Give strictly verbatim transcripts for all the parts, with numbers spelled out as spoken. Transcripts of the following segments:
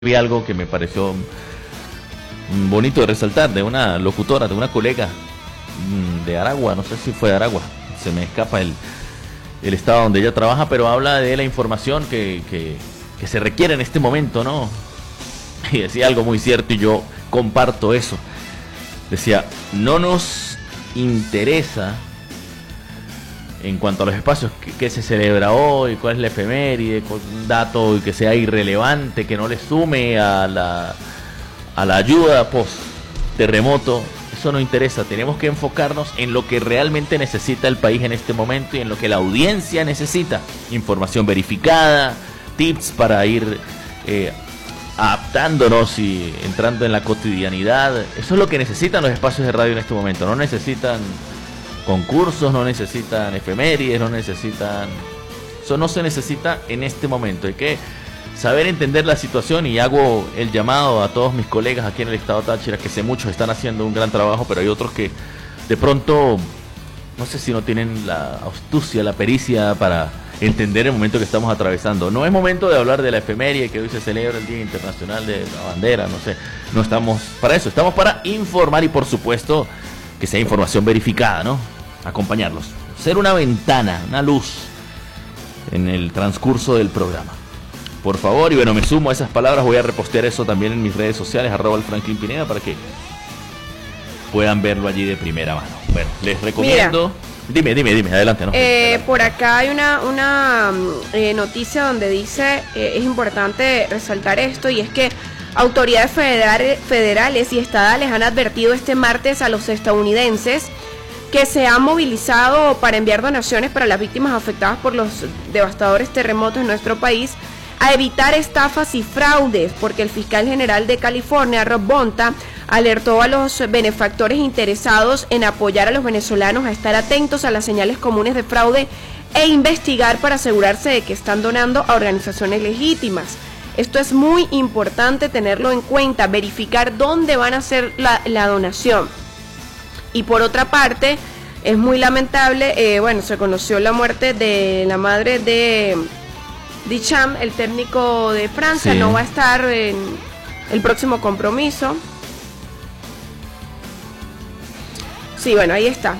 vi algo que me pareció bonito de resaltar, de una locutora, de una colega de Aragua, no sé si fue de Aragua, se me escapa el, el estado donde ella trabaja, pero habla de la información que, que, que se requiere en este momento, ¿no? Y decía algo muy cierto y yo comparto eso. Decía, no nos interesa en cuanto a los espacios que, que se celebra hoy, cuál es la efeméride, un dato que sea irrelevante, que no le sume a la, a la ayuda post terremoto. Eso no interesa, tenemos que enfocarnos en lo que realmente necesita el país en este momento y en lo que la audiencia necesita. Información verificada, tips para ir eh, adaptándonos y entrando en la cotidianidad. Eso es lo que necesitan los espacios de radio en este momento. No necesitan concursos, no necesitan efemérides, no necesitan... Eso no se necesita en este momento. Hay que saber entender la situación y hago el llamado a todos mis colegas aquí en el estado Táchira, que sé muchos están haciendo un gran trabajo, pero hay otros que de pronto, no sé si no tienen la astucia, la pericia para entender el momento que estamos atravesando. No es momento de hablar de la efeméride que hoy se celebra el Día Internacional de la Bandera, no sé, no estamos para eso, estamos para informar y por supuesto que sea información verificada, ¿no? Acompañarlos, ser una ventana, una luz en el transcurso del programa. Por favor, y bueno, me sumo a esas palabras, voy a repostear eso también en mis redes sociales, arroba el Franklin Pineda, para que puedan verlo allí de primera mano. Bueno, les recomiendo... Mira. Dime, dime, dime, adelante. ¿No? Eh, adelante. Por acá hay una, una eh, noticia donde dice, eh, es importante resaltar esto, y es que autoridades federales, federales y estadales han advertido este martes a los estadounidenses que se han movilizado para enviar donaciones para las víctimas afectadas por los devastadores terremotos en nuestro país, a evitar estafas y fraudes, porque el fiscal general de California, Rob Bonta, alertó a los benefactores interesados en apoyar a los venezolanos a estar atentos a las señales comunes de fraude e investigar para asegurarse de que están donando a organizaciones legítimas. Esto es muy importante tenerlo en cuenta, verificar dónde van a hacer la, la donación. Y por otra parte, es muy lamentable, eh, bueno, se conoció la muerte de la madre de Deschamps, el técnico de Francia, sí. No va a estar en el próximo compromiso. Sí, bueno, ahí está.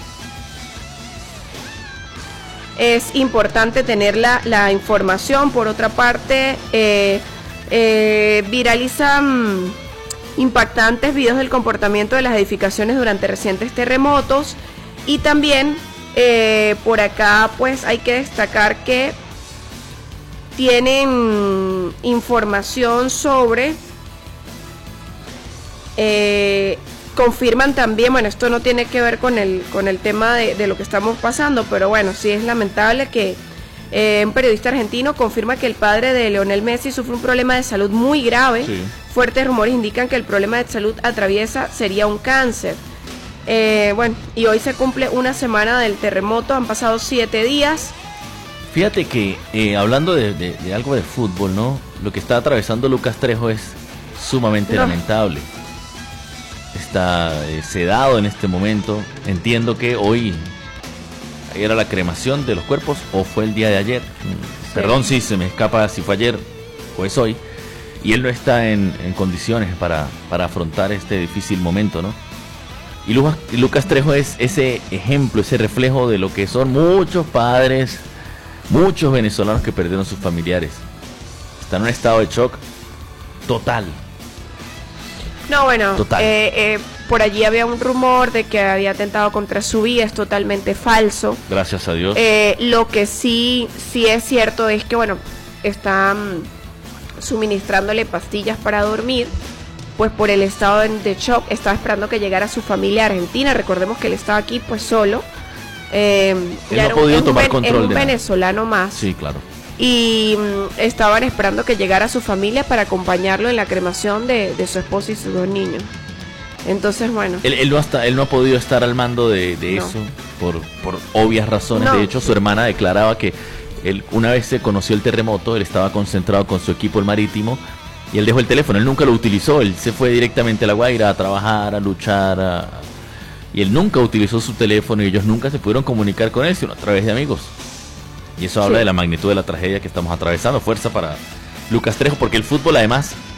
Es importante tener la, la información. Por otra parte, eh, eh, viralizan impactantes videos del comportamiento de las edificaciones durante recientes terremotos. Y también eh, por acá pues hay que destacar que tienen información sobre... Eh, confirman también, bueno, esto no tiene que ver con el con el tema de, de lo que estamos pasando, pero bueno, sí es lamentable que eh, un periodista argentino confirma que el padre de Lionel Messi sufre un problema de salud muy grave. Sí. Fuertes rumores indican que el problema de salud atraviesa sería un cáncer. Eh, bueno, y hoy se cumple una semana del terremoto, han pasado siete días. Fíjate que eh, hablando de, de, de algo de fútbol, ¿no? Lo que está atravesando Lucas Trejo es sumamente no. lamentable. Está eh, sedado en este momento. Entiendo que hoy era la cremación de los cuerpos o fue el día de ayer. Sí. Perdón si se me escapa si fue ayer o es hoy. Y él no está en, en condiciones para, para afrontar este difícil momento, ¿no? Y Lucas, Lucas Trejo es ese ejemplo, ese reflejo de lo que son muchos padres, muchos venezolanos que perdieron sus familiares. Está en un estado de shock total. No, bueno, eh, eh, por allí había un rumor de que había atentado contra su vida, es totalmente falso. Gracias a Dios. Eh, lo que sí, sí es cierto es que, bueno, están suministrándole pastillas para dormir, pues por el estado de shock, estaba esperando que llegara su familia a Argentina. Recordemos que él estaba aquí pues solo. Eh, él ya no ha podido tomar un, control es un de venezolano más. Sí, claro. Y mm, estaban esperando que llegara su familia para acompañarlo en la cremación de, de su esposa y sus dos niños. Entonces, bueno. Él, él, no, hasta, él no ha podido estar al mando de, de no. eso por, por obvias razones. No. De hecho, su hermana declaraba que él, una vez se conoció el terremoto, él estaba concentrado con su equipo el marítimo y él dejó el teléfono. Él nunca lo utilizó. Él se fue directamente a La Guaira a trabajar, a luchar. A, y él nunca utilizó su teléfono y ellos nunca se pudieron comunicar con él, sino a través de amigos. Y eso habla sí. de la magnitud de la tragedia que estamos atravesando. Fuerza para Lucas Trejo, porque el fútbol además